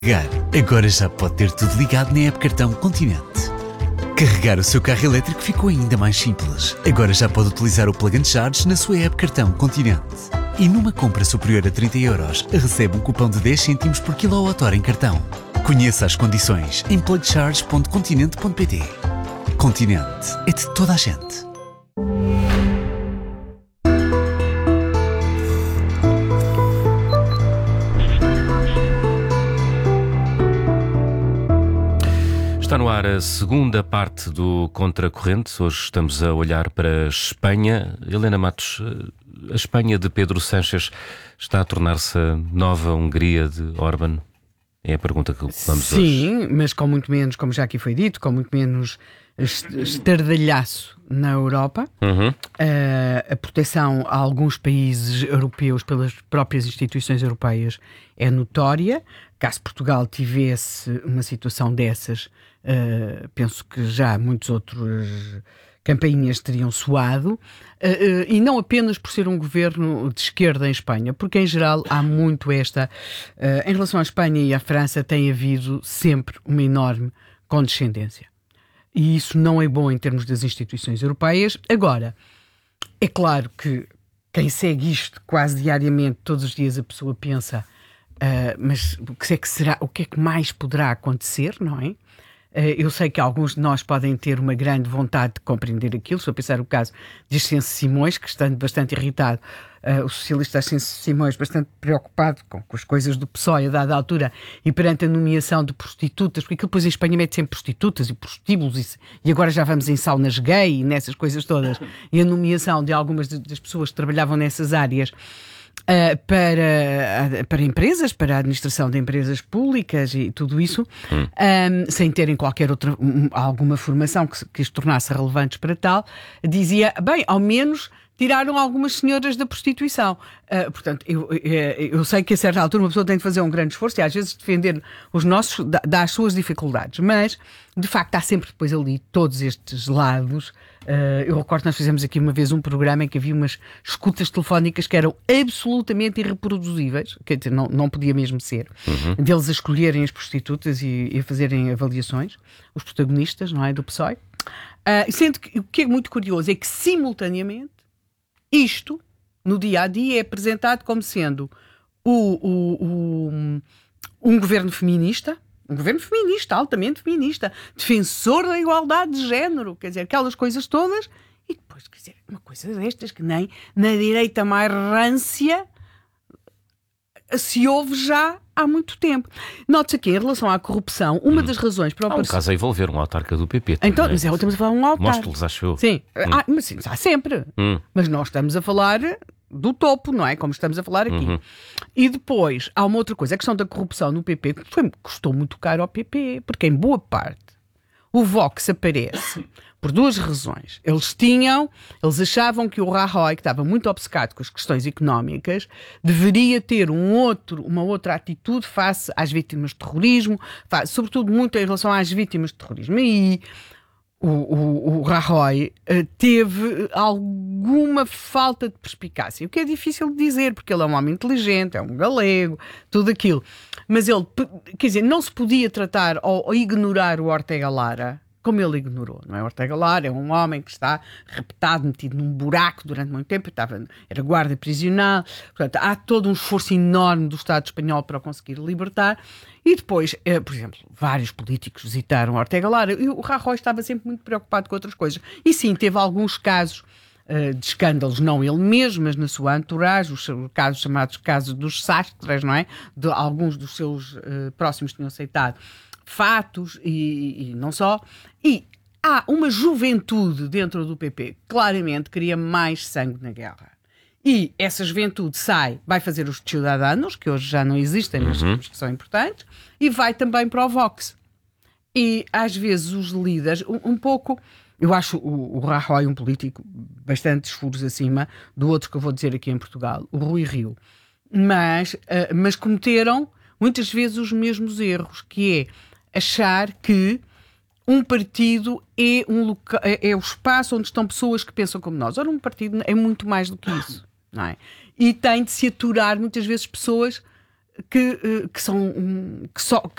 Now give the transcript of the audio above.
Agora já pode ter tudo ligado na app Cartão Continente. Carregar o seu carro elétrico ficou ainda mais simples. Agora já pode utilizar o Plug and Charge na sua app Cartão Continente. E numa compra superior a 30€, recebe um cupom de 10 cêntimos por kWh em cartão. Conheça as condições em plugcharge.continente.pt. Continente é de toda a gente. Está no ar a segunda parte do Contracorrente. Hoje estamos a olhar para a Espanha. Helena Matos, a Espanha de Pedro Sánchez está a tornar-se a nova Hungria de Orbán? É a pergunta que vamos hoje. Sim, mas com muito menos, como já aqui foi dito, com muito menos estardalhaço na Europa. A proteção a alguns países europeus pelas próprias instituições europeias é notória. Caso Portugal tivesse uma situação dessas, penso que já muitos outros campainhas teriam soado, e não apenas por ser um governo de esquerda em Espanha, porque em geral há muito em relação à Espanha e à França tem havido sempre uma enorme condescendência. E isso não é bom em termos das instituições europeias. Agora, é claro que quem segue isto quase diariamente, todos os dias a pessoa pensa, mas o que é que será, o que é que mais poderá acontecer, não é? Eu sei que alguns de nós podem ter uma grande vontade de compreender aquilo. Estou a pensar no caso de Ascenso Simões, que estando bastante irritado, o socialista Ascenso Simões bastante preocupado com as coisas do PSOE a dada altura e perante a nomeação de prostitutas, porque aquilo depois em Espanha mete sempre prostitutas e prostíbulos e agora já vamos em saunas gay e nessas coisas todas, e a nomeação de algumas das pessoas que trabalhavam nessas áreas para empresas, para a administração de empresas públicas e tudo isso, sem terem qualquer outra, alguma formação que as tornasse relevantes para tal, dizia, bem, ao menos tiraram algumas senhoras da prostituição. Portanto, eu sei que a certa altura uma pessoa tem de fazer um grande esforço e às vezes defender os nossos dá as suas dificuldades, mas de facto há sempre depois ali todos estes lados. Eu recordo que nós fizemos aqui uma vez um programa em que havia umas escutas telefónicas que eram absolutamente irreproduzíveis, quer dizer, não podia mesmo ser, deles a escolherem as prostitutas e a fazerem avaliações, os protagonistas, não é, do PSOE. Sendo que o que é muito curioso é que simultaneamente isto, no dia-a-dia, é apresentado como sendo um governo feminista, altamente feminista, defensor da igualdade de género, quer dizer, aquelas coisas todas, e depois, quer dizer, uma coisa destas que nem na direita mais rância se ouve já há muito tempo. Note-se aqui, em relação à corrupção, uma das razões para o... Há um caso a envolver um autarca do PP. Então, mas estamos a falar de um autarca. Móstoles, acho eu. Sim, mas sim, há sempre. Mas nós estamos a falar do topo, não é? Como estamos a falar aqui. E depois, há uma outra coisa, a questão da corrupção no PP, que custou muito caro ao PP, porque em boa parte o Vox aparece por duas razões. Eles achavam que o Rajoy, que estava muito obcecado com as questões económicas, deveria ter uma outra atitude face às vítimas de terrorismo, sobretudo muito em relação às vítimas de terrorismo. E o Rajoy teve alguma falta de perspicácia, o que é difícil de dizer, porque ele é um homem inteligente, é um galego, tudo aquilo. Mas ele, quer dizer, não se podia tratar ou ignorar o Ortega Lara como ele ignorou, não é? O Ortega Lara é um homem que está repetado, metido num buraco durante muito tempo, era guarda prisional, portanto, há todo um esforço enorme do Estado espanhol para o conseguir libertar, e depois, por exemplo, vários políticos visitaram Ortega Lara, e o Rajoy estava sempre muito preocupado com outras coisas, e sim, teve alguns casos de escândalos, não ele mesmo, mas na sua entourage, os casos chamados casos dos sastres, não é? De alguns dos seus próximos tinham aceitado fatos e não só. E há uma juventude dentro do PP que claramente queria mais sangue na guerra. E essa juventude vai fazer os Ciudadanos, que hoje já não existem, mas que são importantes, e vai também para o Vox. E às vezes os líderes, um pouco... Eu acho o Rajoy um político bastante esfuros acima do outro que eu vou dizer aqui em Portugal, o Rui Rio. Mas cometeram muitas vezes os mesmos erros, que é achar que um partido é o espaço onde estão pessoas que pensam como nós. Ora, um partido é muito mais do que isso, não é? E tem de se aturar muitas vezes pessoas que